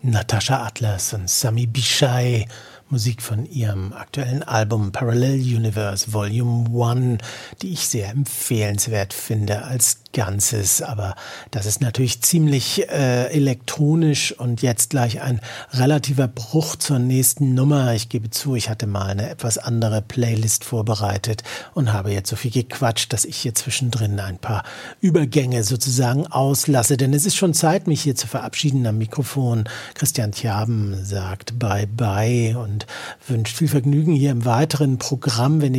Natasha Atlas und Sami Bishai, Musik von ihrem aktuellen Album Parallel Universe Volume 1, die ich sehr empfehlenswert finde als Ganzes, aber das ist natürlich ziemlich elektronisch und jetzt gleich ein relativer Bruch zur nächsten Nummer. Ich gebe zu, ich hatte mal eine etwas andere Playlist vorbereitet und habe jetzt so viel gequatscht, dass ich hier zwischendrin ein paar Übergänge sozusagen auslasse, denn es ist schon Zeit, mich hier zu verabschieden am Mikrofon. Christian Tjaben sagt Bye Bye und wünscht viel Vergnügen hier im weiteren Programm. Wenn